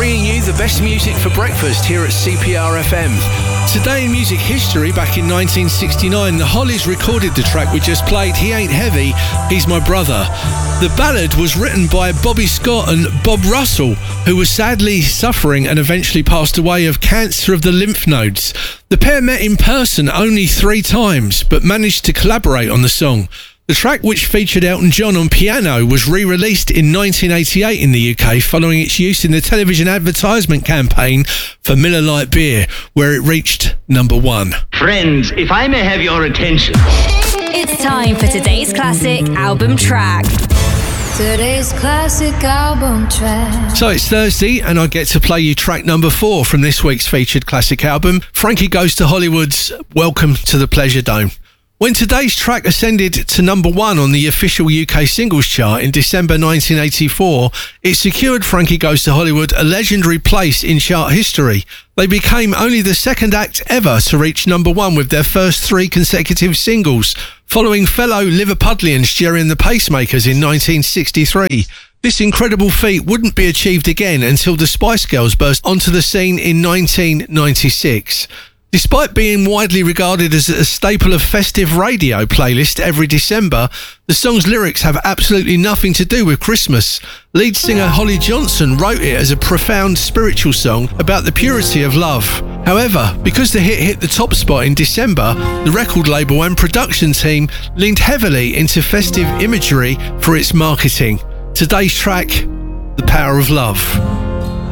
bringing you the best music for breakfast here at CPR FM. Today in music history, back in 1969, the Hollies recorded the track we just played, He Ain't Heavy, He's My Brother. The ballad was written by Bobby Scott and Bob Russell, who was sadly suffering and eventually passed away of cancer of the lymph nodes. The pair met in person only 3 times, but managed to collaborate on the song. The track, which featured Elton John on piano, was re-released in 1988 in the UK following its use in the television advertisement campaign for Miller Lite beer, where it reached number 1. Friends, if I may have your attention. It's time for today's classic album track. Today's classic album track. So it's Thursday and I get to play you track number 4 from this week's featured classic album, Frankie Goes to Hollywood's Welcome to the Pleasure Dome. When today's track ascended to number 1 on the official UK singles chart in December 1984, it secured Frankie Goes to Hollywood a legendary place in chart history. They became only the second act ever to reach number 1 with their first 3 consecutive singles, following fellow Liverpudlians Gerry and the Pacemakers in 1963. This incredible feat wouldn't be achieved again until the Spice Girls burst onto the scene in 1996. Despite being widely regarded as a staple of festive radio playlists every December, the song's lyrics have absolutely nothing to do with Christmas. Lead singer Holly Johnson wrote it as a profound spiritual song about the purity of love. However, because the hit the top spot in December, the record label and production team leaned heavily into festive imagery for its marketing. Today's track, The Power of Love.